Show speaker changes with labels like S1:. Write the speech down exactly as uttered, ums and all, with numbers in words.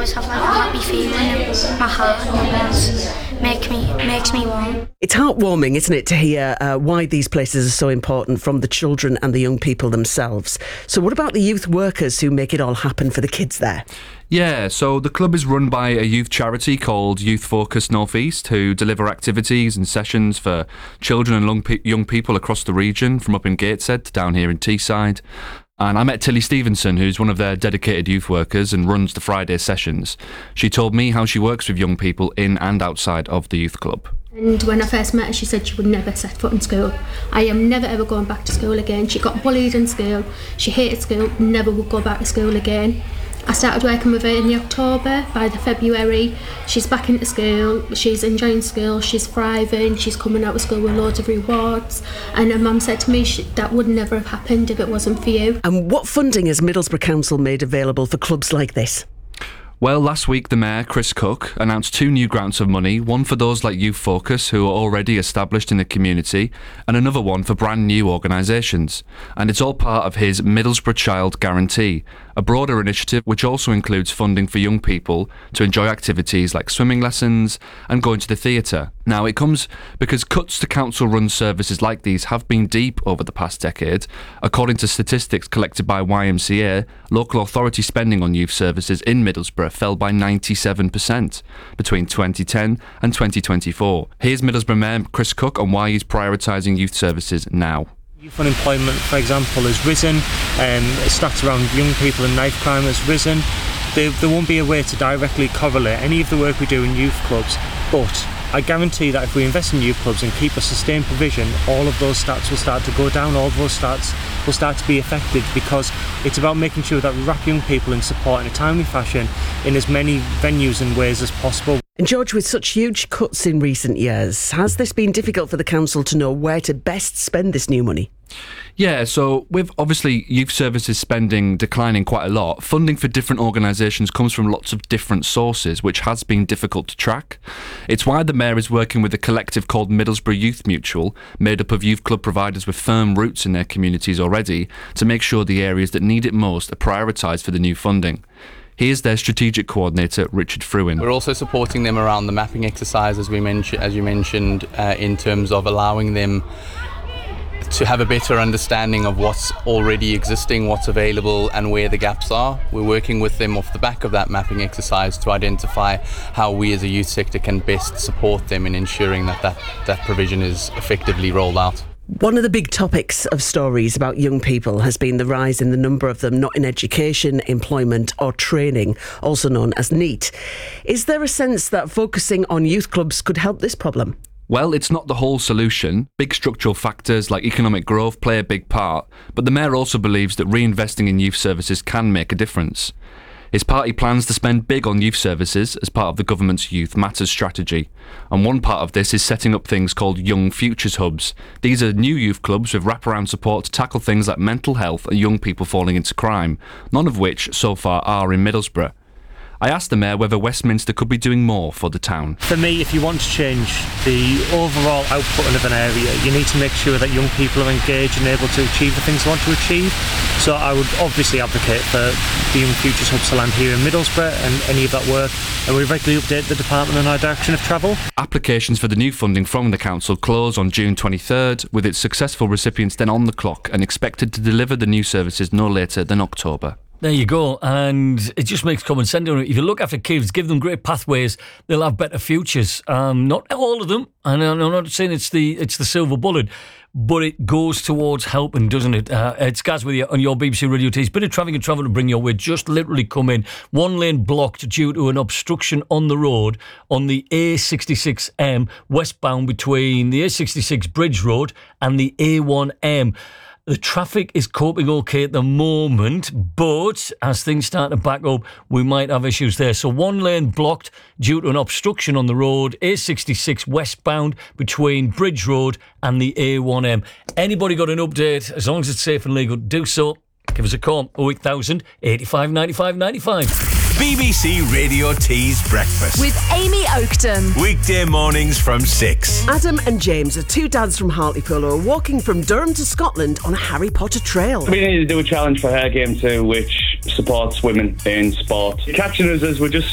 S1: always have like a happy feeling in my heart, and it makes me, makes me warm.
S2: It's heartwarming, isn't it, to hear uh, why these places are so important from the children and the young people themselves. So what about the youth workers who make it all happen for the kids there?
S3: Yeah, so the club is run by a youth charity called Youth Focus North East, who deliver activities and sessions for children and young people across the region, from up in Gateshead to down here in Teesside. And I met Tilly Stevenson, who's one of their dedicated youth workers and runs the Friday sessions. She told me how she works with young people in and outside of the youth club.
S4: And when I first met her, she said she would never set foot in school. I am never ever going back to school again. She got bullied in school. She hated school, never would go back to school again. I started working with her in the October. By the February, she's back into school, she's enjoying school, she's thriving, she's coming out of school with loads of rewards. And her mum said to me she, that would never have happened if it wasn't for you.
S2: And what funding has Middlesbrough Council made available for clubs like this?
S3: Well, last week the Mayor, Chris Cook, announced two new grants of money, one for those like Youth Focus who are already established in the community, and another one for brand new organisations. And it's all part of his Middlesbrough Child Guarantee, a broader initiative which also includes funding for young people to enjoy activities like swimming lessons and going to the theatre. Now, it comes because cuts to council-run services like these have been deep over the past decade. According to statistics collected by Y M C A, local authority spending on youth services in Middlesbrough fell by ninety-seven percent between twenty ten and twenty twenty-four. Here's Middlesbrough Mayor Chris Cook on why he's prioritising youth services now.
S5: Youth unemployment, for example, has risen, um, stats around young people and knife crime has risen. There, there won't be a way to directly correlate any of the work we do in youth clubs, but I guarantee that if we invest in youth clubs and keep a sustained provision, all of those stats will start to go down, all of those stats will start to be affected, because it's about making sure that we wrap young people in support in a timely fashion in as many venues and ways as possible.
S2: And George, with such huge cuts in recent years, has this been difficult for the council to know where to best spend this new money?
S3: Yeah, so with obviously youth services spending declining quite a lot, funding for different organisations comes from lots of different sources, which has been difficult to track. It's why the Mayor is working with a collective called Middlesbrough Youth Mutual, made up of youth club providers with firm roots in their communities already, to make sure the areas that need it most are prioritised for the new funding. Here's their strategic coordinator, Richard Fruin.
S6: We're also supporting them around the mapping exercise, as we mentioned, as you mentioned, uh, in terms of allowing them to have a better understanding of what's already existing, what's available, and where the gaps are. We're working with them off the back of that mapping exercise to identify how we as a youth sector can best support them in ensuring that that, that provision is effectively rolled out.
S2: One of the big topics of stories about young people has been the rise in the number of them not in education, employment or training, also known as NEET. Is there a sense that focusing on youth clubs could help this problem?
S3: Well, it's not the whole solution. Big structural factors like economic growth play a big part, but the Mayor also believes that reinvesting in youth services can make a difference. His party plans to spend big on youth services as part of the government's Youth Matters strategy. And one part of this is setting up things called Young Futures Hubs. These are new youth clubs with wraparound support to tackle things like mental health and young people falling into crime, none of which so far are in Middlesbrough. I asked the Mayor whether Westminster could be doing more for the town.
S5: For me, if you want to change the overall output of an area, you need to make sure that young people are engaged and able to achieve the things they want to achieve. So I would obviously advocate for the Young Futures Hubs to land here in Middlesbrough and any of that work, and we regularly update the department on our direction of travel.
S3: Applications for the new funding from the council close on June twenty-third, with its successful recipients then on the clock and expected to deliver the new services no later than October.
S7: There you go, and it just makes common sense. If you look after kids, give them great pathways, they'll have better futures. Um, not all of them, and I'm not saying it's the it's the silver bullet, but it goes towards helping, doesn't it? Uh, it's Gaz with you on your B B C Radio Tees. Bit of traffic and travel to bring your way. Just literally come in. One lane blocked due to an obstruction on the road on the A sixty-six M westbound between the A sixty-six Bridge Road and the A one M. The traffic is coping okay at the moment, but as things start to back up, we might have issues there. So one lane blocked due to an obstruction on the road, A sixty-six westbound between Bridge Road and the A one M. Anybody got an update? As long as it's safe and legal, do so. Give us a call, oh eight thousand, eighty-five, ninety-five, ninety-five.
S8: B B C Radio Tees Breakfast
S9: with Amy Oakton.
S8: Weekday mornings from six.
S2: Adam and James are two dads from Hartlepool who are walking from Durham to Scotland on a Harry Potter trail.
S10: We need to do a challenge for Hair Game two, which supports women in sport. Catching us as we're just